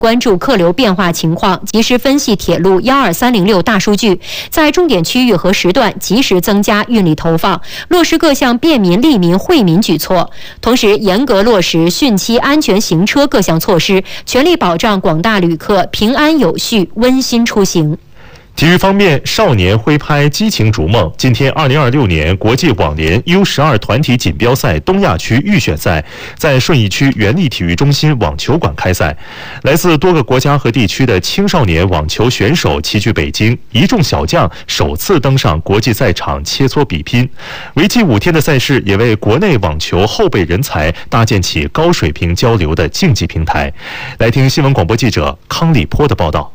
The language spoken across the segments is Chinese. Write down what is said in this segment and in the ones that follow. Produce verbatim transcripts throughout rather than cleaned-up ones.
关注客流变化情况，及时分析铁路一二三零六大数据，在重点区域和时段及时增加运力投放，落实各项便民、利民、惠民举措。同时，严格落实汛期安全行车各项措施，全力保障广大旅客平安有序、温馨出行。 体育方面，少年挥拍激情逐梦。今天，二零二六年国际网联 U 十二 团体锦标赛东亚区预选赛在顺义区原力体育中心网球馆开赛。来自多个国家和地区的青少年网球选手齐聚北京，一众小将首次登上国际赛场切磋比拼。为期五天的赛事也为国内网球后备人才搭建起高水平交流的竞技平台。来听新闻广播记者康立波的报道。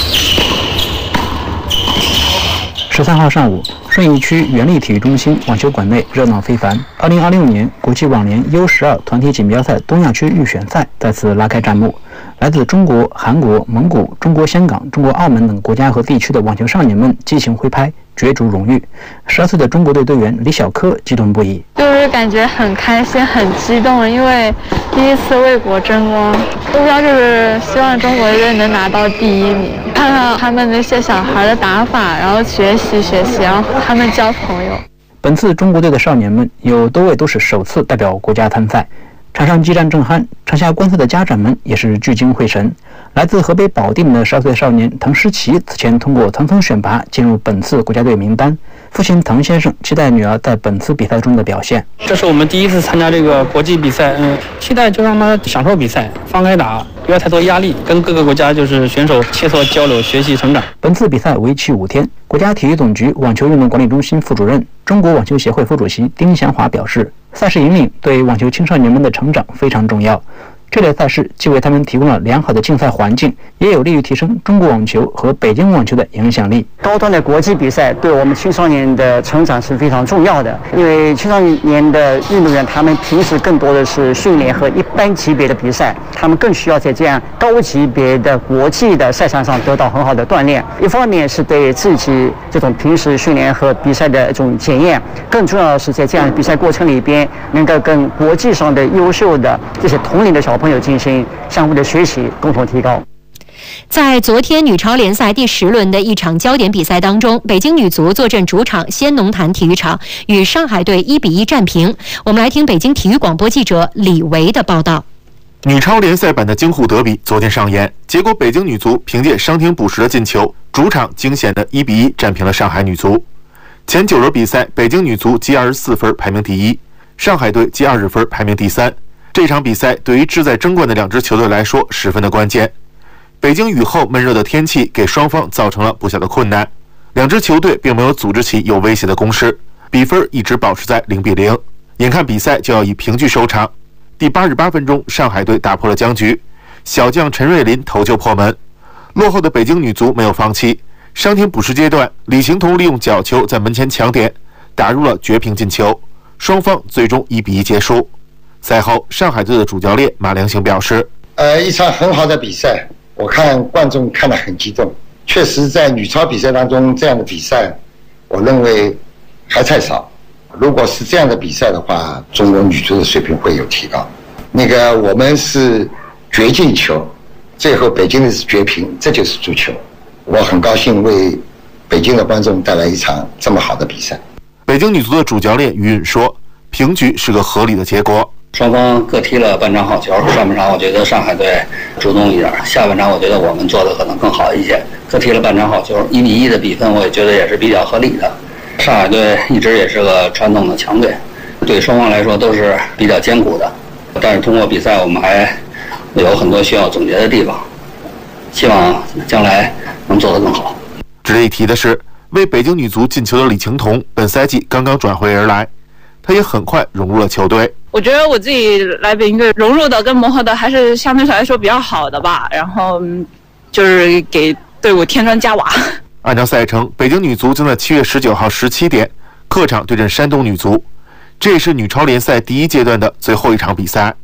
十三号上午，顺义区原力体育中心网球馆内热闹非凡。二零二六年国际网联 U 十二 团体锦标赛东亚区预选赛再次拉开战幕。来自中国、韩国、蒙古、中国香港、中国澳门等国家和地区的网球少年们激情挥拍，角逐荣誉。十二岁的中国队队员李小柯激动不已， 就是感觉很开心、很激动，因为第一次为国争光，目标就是希望中国队能拿到第一名。看看他们那些小孩的打法，然后学习学习，然后他们交朋友。 本次中国队的少年们有多位都是首次代表国家参赛。场上激战正酣，场下观赛的家长们也是聚精会神。来自河北保定的十二岁少年滕诗琪此前通过层层选拔进入本次国家队名单。父亲滕先生期待女儿在本次比赛中的表现。 这是我们第一次参加这个国际比赛，嗯，期待就让他享受比赛，放开打，不要太多压力，跟各个国家就是选手切磋交流、学习成长。 本次比赛为期五天。国家体育总局网球运动管理中心副主任、中国网球协会副主席丁祥华表示，赛事引领对网球青少年们的成长非常重要。这类赛事既为他们提供了良好的竞赛环境，也有利于提升中国网球和北京网球的影响力。 高端的国际比赛对我们青少年的成长是非常重要的，因为青少年的运动员他们平时更多的是训练和一般级别的比赛，他们更需要在这样高级别的国际的赛场上得到很好的锻炼。一方面是对自己这种平时训练和比赛的一种检验，更重要的是在这样比赛过程里边能够跟国际上的优秀的这些同龄的小朋友进行相互的学习，共同提高。 在昨天女超联赛第十轮的一场焦点比赛当中，北京女足坐镇主场先农坛体育场，与上海队一比一战平。我们来听北京体育广播记者李维的报道。 女超联赛版的京沪德比昨天上演，结果北京女足凭借伤停补时的进球，主场惊险的一比一战平了上海女足。前九轮比赛，北京女足积二十四分排名第一，上海队积二十分排名第三。这场比赛对于志在争冠的两支球队来说十分的关键。北京雨后闷热的天气给双方造成了不小的困难，两支球队并没有组织起有威胁的攻势，比分一直保持在零比零。眼看比赛就要以平局收场，第八十八分钟，上海队打破了僵局，小将陈瑞琳头球破门。落后的北京女足没有放弃，伤停补时阶段，李行彤利用角球在门前抢点，打入了绝平进球，双方最终一比一结束。赛后，上海队的主教练马良兴表示：“ 呃，一场很好的比赛，我看观众看得很激动。确实，在女超比赛当中，这样的比赛，我认为还太少。如果是这样的比赛的话，中国女足的水平会有提高。那个我们是绝进球，最后北京的是绝平，这就是足球。我很高兴为北京的观众带来一场这么好的比赛。” 北京女足的主教练于允说：“平局是个合理的结果。” 双方各踢了半场好球，上半场我觉得上海队主动一点，下半场我觉得我们做的可能更好一些。各踢了半场好球，一比一的比分我也觉得也是比较合理的。上海队一直也是个传统的强队，对双方来说都是比较艰苦的。但是通过比赛，我们还有很多需要总结的地方，希望将来能做得更好。 值得一提的是，为北京女足进球的李晴彤本赛季刚刚转会而来，她也很快融入了球队。 我觉得我自己来北京队融入的跟磨合的还是相对来说比较好的吧，然后就是给队伍添砖加瓦。 按照赛程，北京女足将在七月十九号十七点客场对阵山东女足，这也是女超联赛第一阶段的最后一场比赛。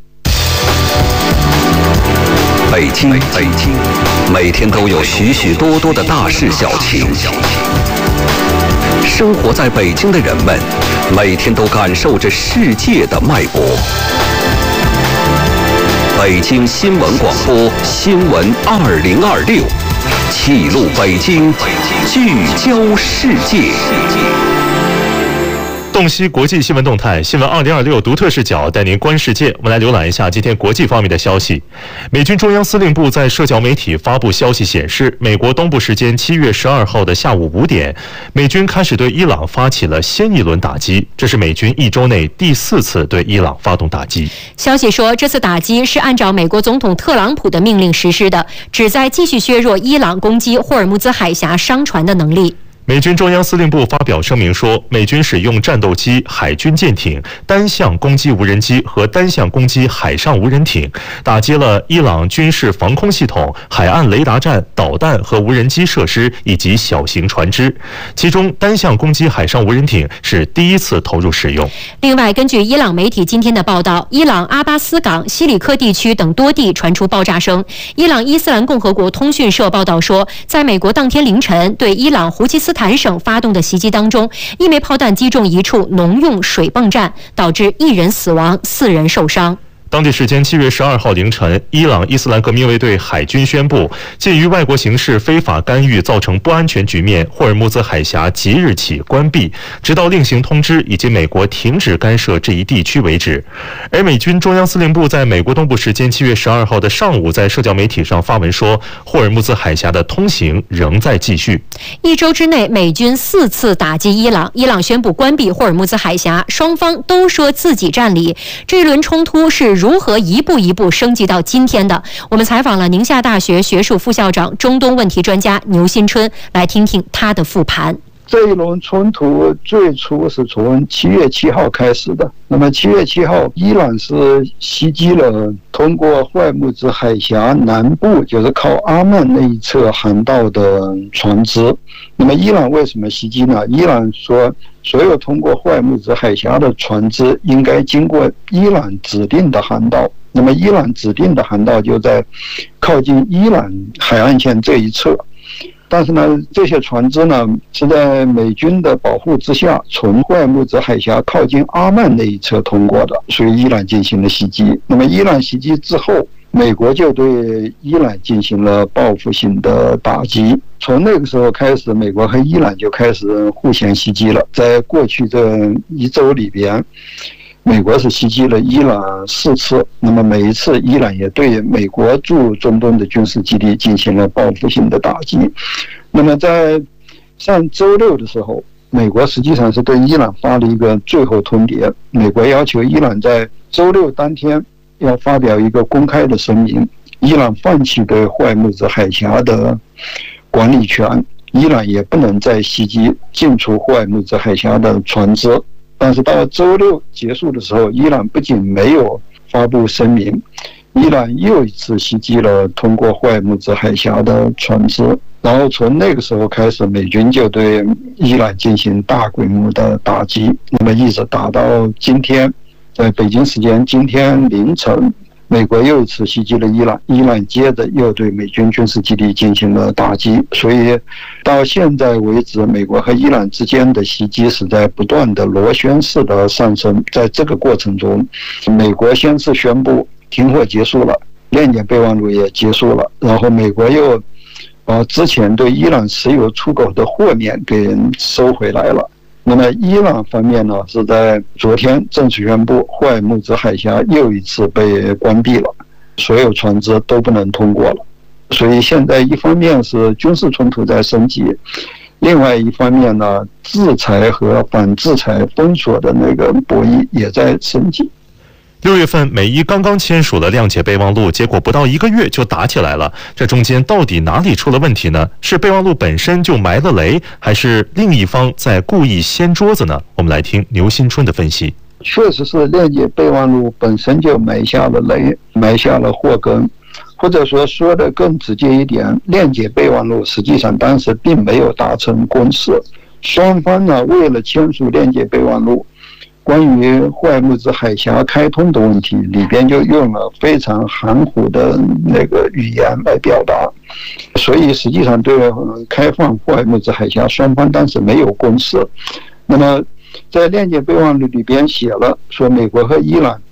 北京，北京，每天都有许许多多的大事小情。生活在北京的人们，每天都感受着世界的脉搏。 北京新闻广播新闻二零二六，记录北京，聚焦世界。 洞悉国际新闻动态，新闻二零二六独特视角带您观世界。我们来浏览一下今天国际方面的消息。美军中央司令部在社交媒体发布消息显示，美国东部时间七月十二号的下午五点，美军开始对伊朗发起了新一轮打击，这是美军一周内第四次对伊朗发动打击。 消息说，这次打击是按照美国总统特朗普的命令实施的，旨在继续削弱伊朗攻击霍尔木兹海峡商船的能力。 美军中央司令部发表声明说，美军使用战斗机、海军舰艇、单向攻击无人机和单向攻击海上无人艇，打击了伊朗军事防空系统、海岸雷达站、导弹和无人机设施以及小型船只。其中，单向攻击海上无人艇是第一次投入使用。 另外，根据伊朗媒体今天的报道，伊朗阿巴斯港、西里克地区等多地传出爆炸声。伊朗伊斯兰共和国通讯社报道说，在美国当天凌晨对伊朗胡奇斯坦省发动的袭击当中，一枚炮弹击中一处农用水泵站，导致一人死亡，四人受伤。 当地时间七月十二号凌晨，伊朗伊斯兰革命卫队海军宣布，鉴于外国形势非法干预造成不安全局面，霍尔木兹海峡即日起关闭，直到另行通知以及美国停止干涉这一地区为止。而美军中央司令部在美国东部时间七月十二号的上午，在社交媒体上发文说，霍尔木兹海峡的通行仍在继续。 一周之内，美军四次打击伊朗，伊朗宣布关闭霍尔木兹海峡，双方都说自己占理。这一轮冲突是如何一步一步升级到今天的？我们采访了宁夏大学学术副校长、中东问题专家牛新春，来听听他的复盘。 这一轮冲突最初是从七月七号开始的。那么七月七号，伊朗是袭击了通过霍尔木兹海峡南部，就是靠阿曼那一侧航道的船只。那么伊朗为什么袭击呢？伊朗说，所有通过霍尔木兹海峡的船只应该经过伊朗指定的航道。那么伊朗指定的航道就在靠近伊朗海岸线这一侧。但是呢，这些船只呢是在美军的保护之下，从霍尔木兹海峡靠近阿曼那一侧通过的，所以伊朗进行了袭击。那么伊朗袭击之后，美国就对伊朗进行了报复性的打击。从那个时候开始，美国和伊朗就开始互相袭击了。在过去这一周里边，美国是袭击了伊朗四次，那么每一次伊朗也对美国驻中东的军事基地进行了报复性的打击。那么在上周六的时候，美国实际上是对伊朗发了一个最后通牒，美国要求伊朗在周六当天要发表一个公开的声明，伊朗放弃对霍尔木兹海峡的管理权，伊朗也不能再袭击进出霍尔木兹海峡的船只。但是到周六结束的时候，伊朗不仅没有发布声明，伊朗又一次袭击了通过霍尔木兹海峡的船只。然后从那个时候开始，美军就对伊朗进行大规模的打击，那么一直打到今天，在北京时间今天凌晨，美国又一次袭击了伊朗，伊朗接着又对美军军事基地进行了打击。所以到现在为止，美国和伊朗之间的袭击是在不断的螺旋式的上升。在这个过程中，美国先是宣布停火结束了，链接备忘录也结束了，然后美国又把之前对伊朗石油出口的豁免给收回来了。那么伊朗方面呢，是在昨天正式宣布霍尔木兹海峡又一次被关闭了，所有船只都不能通过了。所以现在一方面是军事冲突在升级，另外一方面呢，制裁和反制裁封锁的那个博弈也在升级。 六月份，美伊刚刚签署了谅解备忘录，结果不到一个月就打起来了。这中间到底哪里出了问题呢？是备忘录本身就埋了雷，还是另一方在故意掀桌子呢？我们来听牛新春的分析。 确实是谅解备忘录本身就埋下了雷，埋下了祸根。或者说说的更直接一点，谅解备忘录实际上当时并没有达成共识，双方呢为了签署谅解备忘录，关于霍尔木兹海峡开通的问题里边就用了非常含糊的那个语言来表达，所以实际上对开放霍尔木兹海峡双方当时没有共识。那么在谅解备忘录里边写了说，美国和伊朗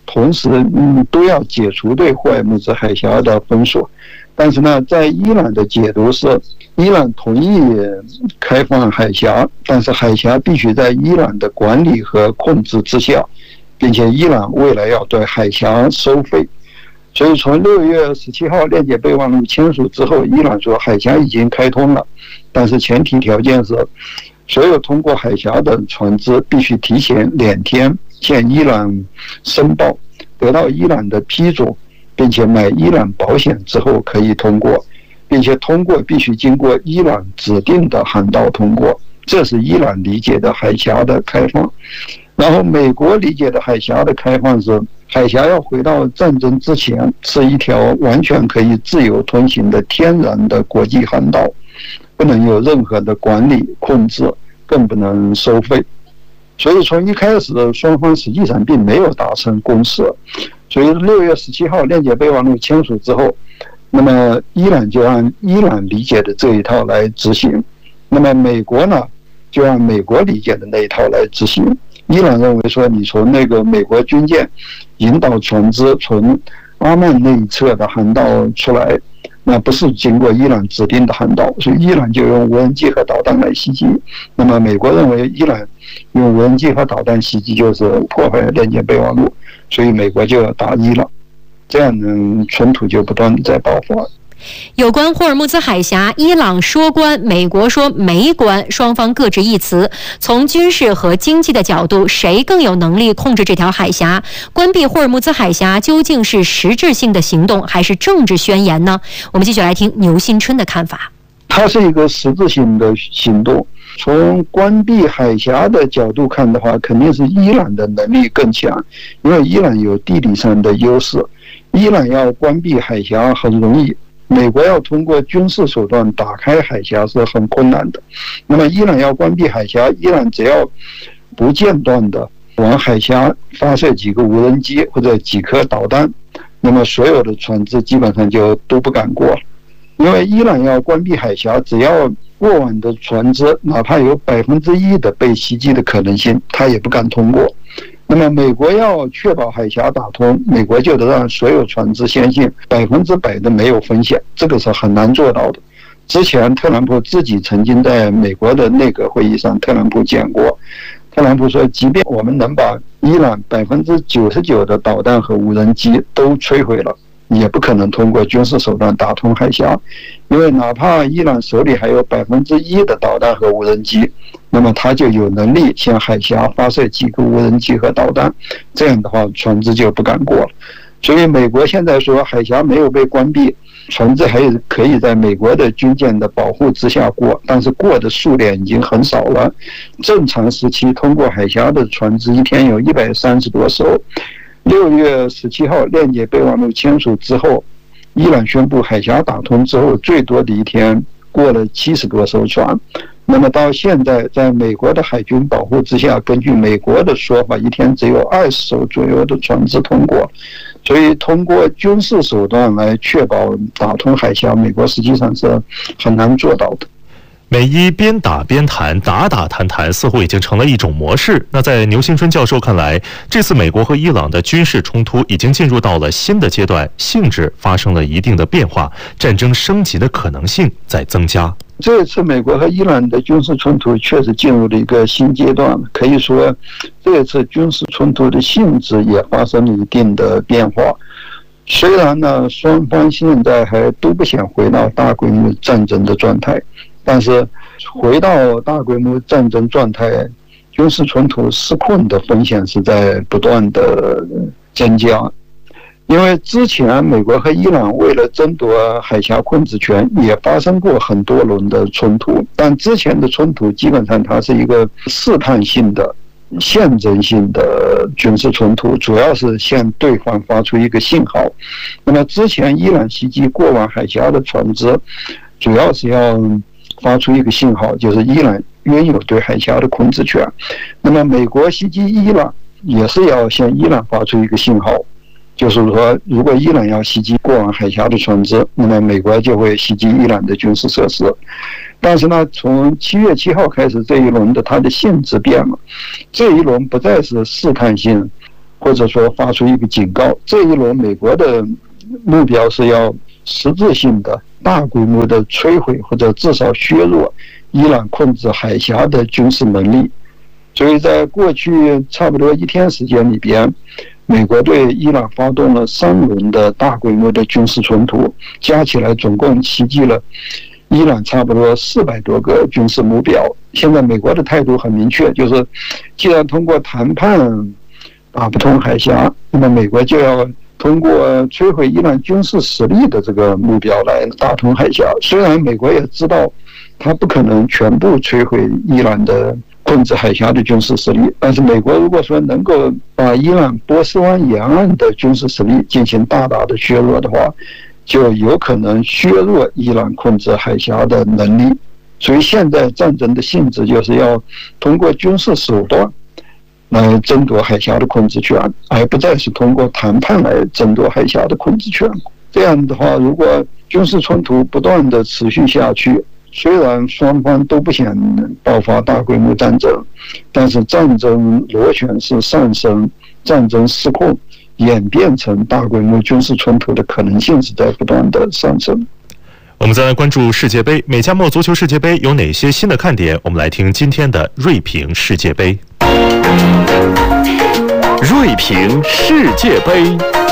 同时嗯都要解除对霍尔木兹海峡的封锁。但是呢，在伊朗的解读是，伊朗同意开放海峡，但是海峡必须在伊朗的管理和控制之下，并且伊朗未来要对海峡收费。所以从六月十七号链接备忘录签署之后，伊朗说海峡已经开通了，但是前提条件是，所有通过海峡的船只必须提前两天向伊朗申报，得到伊朗的批准，并且买伊朗保险之后可以通过，并且通过必须经过伊朗指定的航道通过。这是伊朗理解的海峡的开放。然后美国理解的海峡的开放是，海峡要回到战争之前，是一条完全可以自由通行的天然的国际航道，不能有任何的管理控制，更不能收费。所以从一开始双方实际上并没有达成共识。所以六月十七号链接备忘录签署之后，那么伊朗就按伊朗理解的这一套来执行，那么美国呢就按美国理解的那一套来执行。伊朗认为说，你从那个美国军舰引导船只从阿曼那一侧的航道出来，那不是经过伊朗指定的航道，所以伊朗就用无人机和导弹来袭击。那么美国认为伊朗用无人机和导弹袭击就是破坏链接备忘录，所以美国就要打伊朗，这样呢冲突就不断的在爆发。 有关霍尔木兹海峡，伊朗说关，美国说没关，双方各执一词。从军事和经济的角度，谁更有能力控制这条海峡？关闭霍尔木兹海峡究竟是实质性的行动，还是政治宣言呢？我们继续来听牛新春的看法。 它是一个实质性的行动。从关闭海峡的角度看的话，肯定是伊朗的能力更强，因为伊朗有地理上的优势。伊朗要关闭海峡很容易，美国要通过军事手段打开海峡是很困难的。那么伊朗要关闭海峡，伊朗只要不间断的往海峡发射几个无人机或者几颗导弹，那么所有的船只基本上就都不敢过。因为伊朗要关闭海峡，只要过往的船只哪怕有百分之一的被袭击的可能性，他也不敢通过。那么美国要确保海峡打通，美国就得让所有船只相信百分之百的没有风险，这个是很难做到的。之前特朗普自己曾经在美国的内阁会议上，特朗普讲过，特朗普说，即便我们能把伊朗百分之九十九的导弹和无人机都摧毁了，也不可能通过军事手段打通海峡，因为哪怕伊朗手里还有百分之一的导弹和无人机，那么他就有能力向海峡发射几个无人机和导弹，这样的话船只就不敢过了。所以美国现在说海峡没有被关闭，船只还是可以在美国的军舰的保护之下过，但是过的数量已经很少了。正常时期通过海峡的船只一天有一百三十多艘。六月十七号链接备忘录签署之后，伊朗宣布海峡打通之后，最多的一天过了七十多艘船。那么到现在，在美国的海军保护之下，根据美国的说法，一天只有二十艘左右的船只通过。所以通过军事手段来确保打通海峡，美国实际上是很难做到的。 美伊边打边谈，打打谈谈，似乎已经成了一种模式。那在牛新春教授看来，这次美国和伊朗的军事冲突已经进入到了新的阶段，性质发生了一定的变化，战争升级的可能性在增加。 这次美国和伊朗的军事冲突确实进入了一个新阶段，可以说这次军事冲突的性质也发生了一定的变化。虽然呢，双方现在还都不想回到大规模战争的状态，但是回到大规模战争状态，军事冲突失控的风险是在不断的增加。因为之前美国和伊朗为了争夺海峡控制权，也发生过很多轮的冲突，但之前的冲突基本上它是一个试探性的、象征性的军事冲突，主要是向对方发出一个信号。那么之前伊朗袭击过往海峡的船只，主要是要发出一个信号，就是伊朗拥有对海峡的控制权。那么美国袭击伊朗也是要向伊朗发出一个信号，就是说如果伊朗要袭击过往海峡的船只，那么美国就会袭击伊朗的军事设施。但是呢，从七月七号开始，这一轮的它的性质变了，这一轮不再是试探性， 或者说发出一个警告。这一轮美国的目标是要实质性的、大规模的摧毁或者至少削弱伊朗控制海峡的军事能力。所以在过去差不多一天时间里边，美国对伊朗发动了三轮的大规模的军事冲突，加起来总共袭击了伊朗差不多四百多个军事目标。现在美国的态度很明确，就是既然通过谈判打不通海峡，那么美国就要通过摧毁伊朗军事实力的这个目标来打通海峡。虽然美国也知道它不可能全部摧毁伊朗的控制海峡的军事实力，但是美国如果说能够把伊朗波斯湾沿岸的军事实力进行大大的削弱的话，就有可能削弱伊朗控制海峡的能力。所以现在战争的性质就是要通过军事手段来争夺海峡的控制权，而不再是通过谈判来争夺海峡的控制权。这样的话，如果军事冲突不断的持续下去，虽然双方都不想爆发大规模战争，但是战争螺旋式上升，战争失控，演变成大规模军事冲突的可能性是在不断的上升。 我们再来关注世界杯，美加墨足球世界杯有哪些新的看点？我们来听今天的锐评世界杯。 锐评世界杯。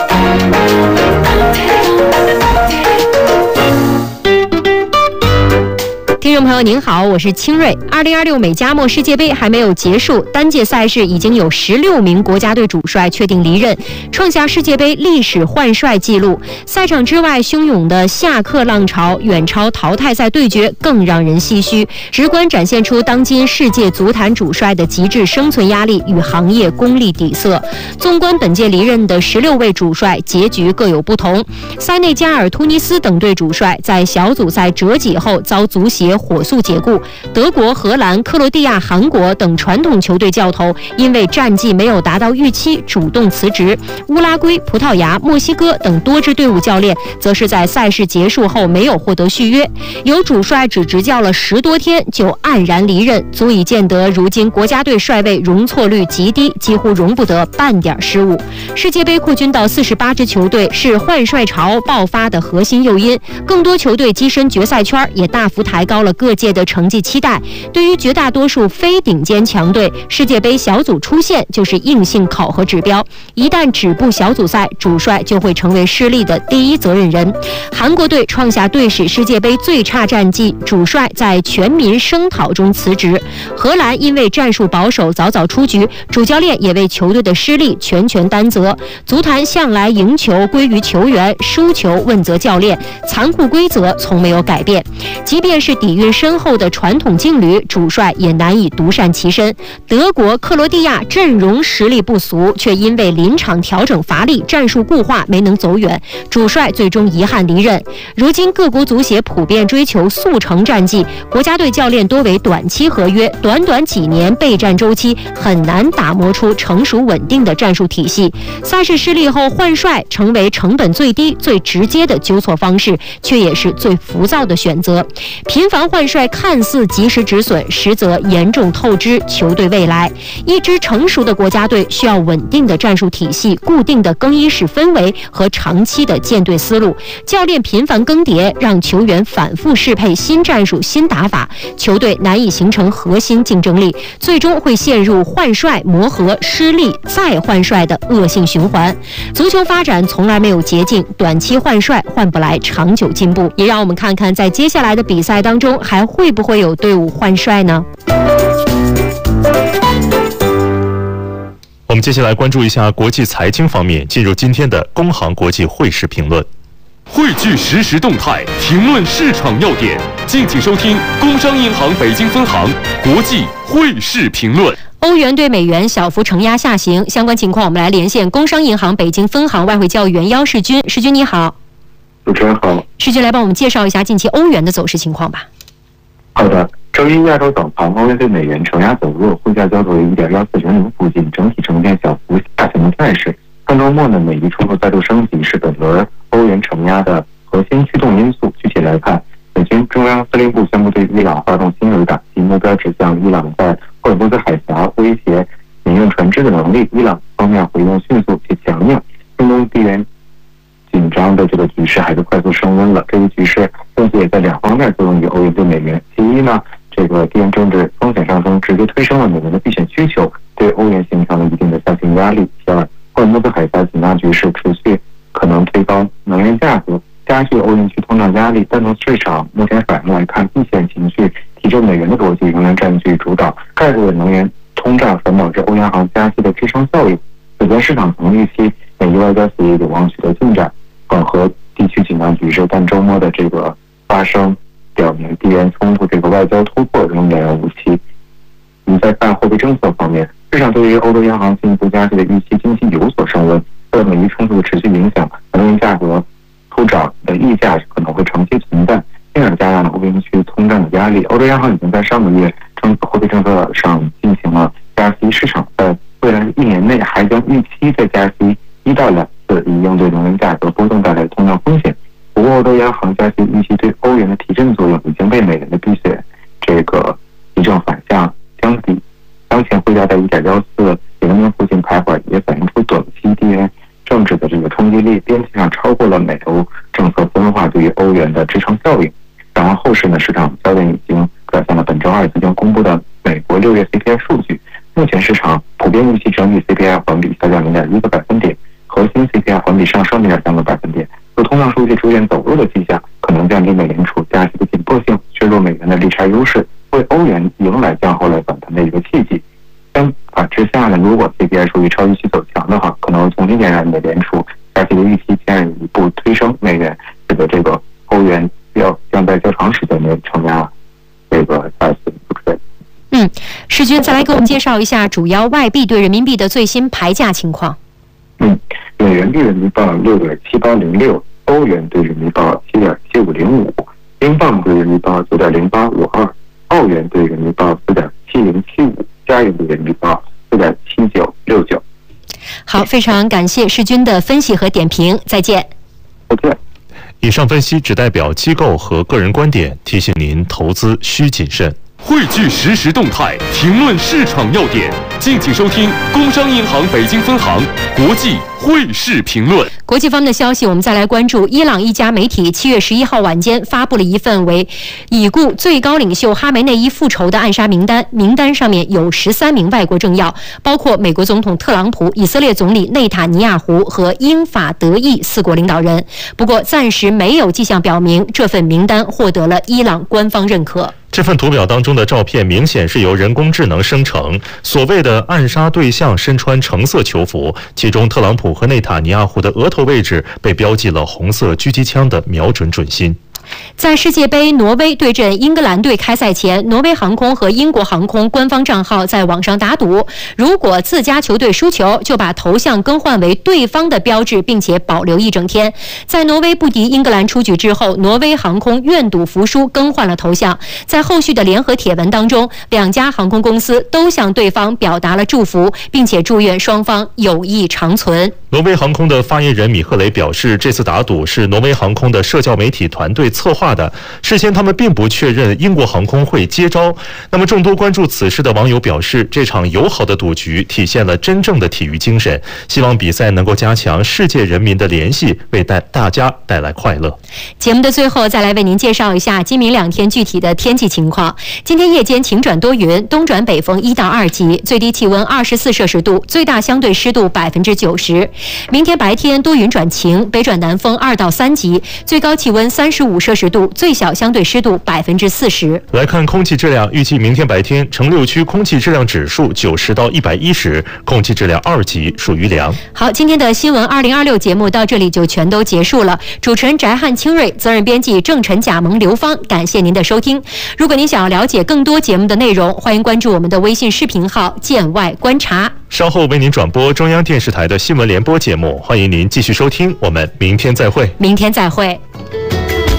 听众朋友您好，我是清瑞。二零二六美加墨世界杯还没有结束，单届赛事已经有十六名国家队主帅确定离任，创下世界杯历史换帅纪录。赛场之外汹涌的下课浪潮远超淘汰赛对决更让人唏嘘，直观展现出当今世界足坛主帅的极致生存压力与行业功利底色。纵观本届离任的十六位主帅，结局各有不同。塞内加尔、突尼斯等队主帅在小组赛折戟后遭足协火速解雇，德国、荷兰、克罗地亚、韩国等传统球队教头因为战绩没有达到预期主动辞职，乌拉圭、葡萄牙、墨西哥等多支队伍教练则是在赛事结束后没有获得续约，有主帅只执教了十多天就黯然离任，足以见得如今国家队帅位容错率极低，几乎容不得半点失误。世界杯扩军到四十八支球队是换帅潮爆发的核心诱因，更多球队跻身决赛圈，也大幅抬高了各界的成绩期待。对于绝大多数非顶尖强队，世界杯小组出线就是硬性考核指标，一旦止步小组赛，主帅就会成为失利的第一责任人。韩国队创下队史世界杯最差战绩，主帅在全民声讨中辞职。荷兰因为战术保守早早出局，主教练也为球队的失利全权担责。足坛向来赢球归于球员，输球问责教练，残酷规则从没有改变。即便是底蕴深厚的传统劲旅，主帅也难以独善其身。德国、克罗地亚阵容实力不俗，却因为临场调整乏力、战术固化没能走远，主帅最终遗憾离任。如今各国足协普遍追求速成战绩，国家队教练多为短期合约，短短几年备战周期很难打磨出成熟稳定的战术体系。赛事失利后换帅成为成本最低、最直接的纠错方式，却也是最浮躁的选择。频繁换帅看似及时止损，实则严重透支球队未来。一支成熟的国家队需要稳定的战术体系、固定的更衣室氛围和长期的建队思路。教练频繁更迭，让球员反复适配新战术、新打法，球队难以形成核心竞争力，最终会陷入换帅磨合、失利再换帅的恶性循环。足球发展从来没有捷径，短期换帅换不来长久进步。也让我们看看在接下来的比赛当中还会不会有队伍换帅呢？ 我们接下来关注一下国际财经方面，进入今天的工行国际汇市评论。 汇聚实时动态，评论市场要点，敬请收听工商银行北京分行国际汇市评论。 欧元对美元小幅承压下行，相关情况我们来连线工商银行北京分行外汇交易员姚世军。世军你好。 主持人好。 世军来帮我们介绍一下近期欧元的走势情况吧。 好的，周一亚洲早盘，欧元对美元承压走弱，汇价交投于一点幺四零零附近，整体呈现小幅下行的态势。上周末呢，美伊冲突再度升级，是本轮欧元承压的核心驱动因素。具体来看，美军中央司令部宣布对伊朗发动新轮打击，目标指向伊朗在霍尔木兹海峡威胁民用船只的能力，伊朗方面回应迅速且强硬，中东地缘紧张的这个局势还是快速升温了。这一局势同时也在两方面作用于欧元对美元。其一呢，这个地缘政治风险上升，直接推升了美元的避险需求，对欧元形成了一定的下行压力。其二，霍尔木兹海峡紧张局势持续，可能推高能源价格，加剧欧元区通胀压力。但从市场目前反应来看，避险情绪提振美元的逻辑仍然占据主导。概率的能源通胀反导致欧央行加息的支撑效应。此前市场曾预期美伊外交协议有望取得进展，缓和地区紧张局势，但周末的这个发生表明地缘冲突这个外交突破仍遥遥无期。我们在看货币政策方面，市场对于欧洲央行进一步加息的预期近期有所升温，受美伊冲突的持续影响，能源价格突涨的溢价可能会长期存在，进而加大了欧元区通胀的压力。欧洲央行已经在上个月政货币政策上进行了加息，市场在未来一年内还将预期再加息一到两次，以应对能源价格波动带来的通胀风险。不过，欧洲央行加息预期对欧元的提振作用已经被美元的避险这个提振反向降低。当前汇价在一点幺四零零附近徘徊，也反映出短期地缘政治的这个冲击力边际上超过了美欧政策分化对于欧元的支撑效应。然而后市呢，市场焦点已经转向了本周二即将公布的美国六月 C P I 数据。目前市场普遍预期整体 C P I 环比下降零点一个百分点，核心 C P I 环比上升零点三个百分点。有通胀数据出现走弱的迹象，可能降低美联储加息的紧迫性，削弱美元的利差优势，为欧元迎来降后来反弹的一个契机。相反之下呢，如果 C P I 数据超预期走强的话，可能重新点燃美联储加息的预期，进而一步推升美元，使得这个欧元要将在较长时间内承压这个下行不退。 嗯，世军再来给我们介绍一下主要外币对人民币的最新牌价情况。 嗯，美元对人民币六点七八零六，欧元对人民币七点七五零五，英镑对人民币九点零八五二，澳元对人民币四点七零七五，加元对人民币四点七九六九。 好，非常感谢世军的分析和点评，再见。 再见。 以上分析只代表机构和个人观点，提醒您投资需谨慎。 汇聚实时动态，评论市场要点，敬请收听工商银行北京分行国际汇市评论。 国际方面的消息，我们再来关注伊朗一家媒体七月十一号晚间发布了一份为已故最高领袖哈梅内伊复仇的暗杀名单，名单上面有十三名外国政要，包括美国总统特朗普、以色列总理内塔尼亚胡和英法德意四国领导人。不过，暂时没有迹象表明这份名单获得了伊朗官方认可。 这份图表当中的照片明显是由人工智能生成，所谓的暗杀对象身穿橙色囚服，其中特朗普和内塔尼亚胡的额头位置被标记了红色狙击枪的瞄准准心。在世界杯挪威对阵英格兰队开赛前，挪威航空和英国航空官方账号在网上打赌，如果自家球队输球，就把头像更换为对方的标志，并且保留一整天。在挪威不敌英格兰出局之后，挪威航空愿赌服输，更换了头像。在后续的联合帖文当中，两家航空公司都向对方表达了祝福，并且祝愿双方友谊长存。挪威航空的发言人米赫雷表示，这次打赌是挪威航空的社交媒体团队策划的，事先他们并不确认英国航空会接招。那么众多关注此事的网友表示，这场友好的赌局体现了真正的体育精神，希望比赛能够加强世界人民的联系，为大大家带来快乐。节目的最后，再来为您介绍一下今明两天具体的天气情况。今天夜间晴转多云，东转北风一到二级，最低气温二十四摄氏度，最大相对湿度百分之九十。明天白天多云转晴，北转南风二到三级，最高气温三十五摄氏度，最小相对湿度百分之四十。来看空气质量，预计明天白天城六区空气质量指数九十到一百一十，空气质量二级，属于良。好，今天的新闻二零二六节目到这里就全都结束了。主持人翟汉清瑞，责任编辑郑晨、贾萌、刘芳，感谢您的收听。如果您想要了解更多节目的内容，欢迎关注我们的微信视频号“见外观察”。稍后为您转播中央电视台的新闻联播节目，欢迎您继续收听。我们明天再会。明天再会。